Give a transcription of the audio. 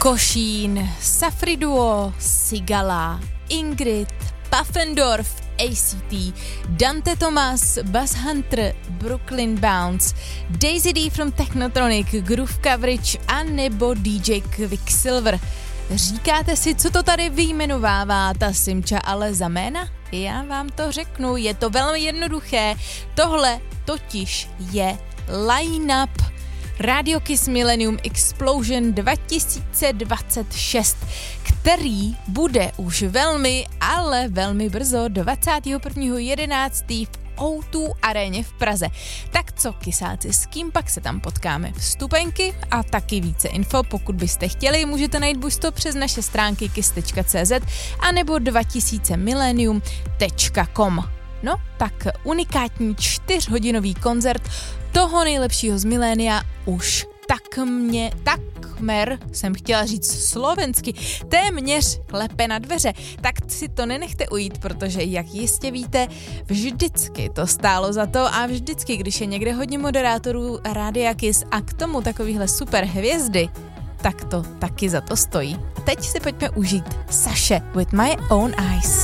Košín, Safri-Duo, Sigala, Ingrid, Puffendorf, ACT, Dante Thomas, Buzz Hunter, Brooklyn Bounce, Daisy D from Technotronic, Groove Coverage a nebo DJ Quicksilver. Říkáte si, co to tady vyjmenovává ta Simča ale za jména? Já vám to řeknu, je to velmi jednoduché. Tohle totiž je line-up Radio Kiss Millennium Explosion 2026, který bude už velmi, ale velmi brzo 21.11. v O2 aréně v Praze. Tak co, kysáci, s kým pak se tam potkáme? Vstupenky a taky více info, pokud byste chtěli, můžete najít buď to přes naše stránky kiss.cz anebo 2000millennium.com. No, tak unikátní 4hodinový koncert toho nejlepšího z milénia už takmer, jsem chtěla říct slovensky, téměř klepe na dveře. Tak si to nenechte ujít, protože jak jistě víte, vždycky to stálo za to a vždycky, když je někde hodně moderátorů Rádia Kiss a k tomu takovýhle super hvězdy, tak to taky za to stojí. A teď si pojďme užít Saše With My Own Eyes.